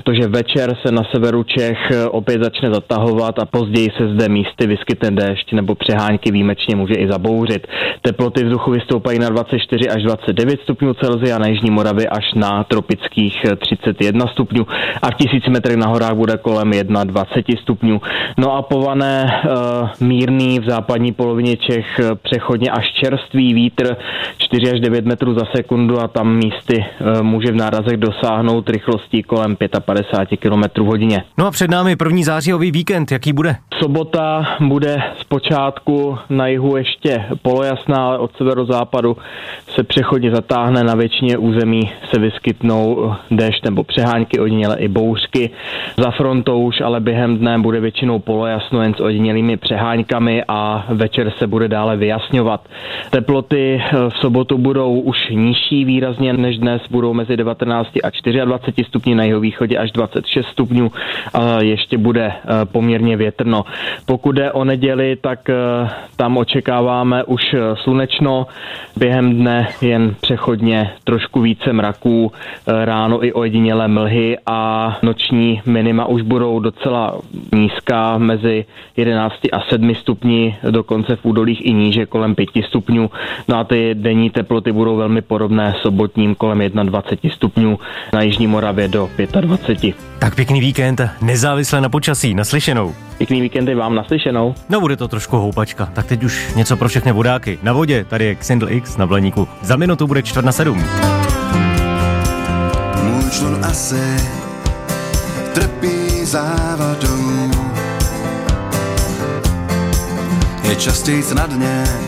protože večer se na severu Čech opět začne zatahovat a později se zde místy vyskytne déšť nebo přehánky, výjimečně může i zabouřit. Teploty vzduchu vystoupají na 24 až 29 stupňů Celsia, na jižní Moravě až na tropických 31 stupňů a v 1000 metrech na horách bude kolem 21 stupňů. No a pované mírný v západní polovině Čech přechodně až čerstvý vítr 4 až 9 metrů za sekundu a tam místy může v nárazech dosáhnout rychlostí kolem 55 km v hodině. No a před námi první zářijový víkend, jaký bude? Sobota bude zpočátku na jihu ještě polojasná, ale od severozápadu se přechodně zatáhne, na většině území se vyskytnou déšť nebo přehánky, ojediněle i bouřky. Za frontou už ale během dne bude většinou polojasno jen s ojedinělými přeháňkami a večer se bude dále vyjasňovat. Teploty v sobotu budou už nižší výrazně než dnes, budou mezi 19 a 24 stupni, na jihovýchodě až 26 stupňů a ještě bude poměrně větrno. Pokud jde o neděli, tak tam očekáváme už slunečno, během dne jen přechodně trošku více mraků, ráno i ojedinělé mlhy a noční minima už budou docela nízká, mezi 11 a 7 stupni, dokonce v údolích i níže kolem 5 stupňů. No a ty denní teploty budou velmi podobné sobotním kolem 21 stupňů, na jižní Moravě do 25. Tak pěkný víkend, nezávisle na počasí, naslyšenou. Pěkný víkendy vám, naslyšenou. No bude to trošku houpačka, tak teď už něco pro všechny vodáky. Na vodě, tady je Xindl X na Blaníku. Za minutu bude 6:45. Můj člun asi trpí závadou, je častějc na dně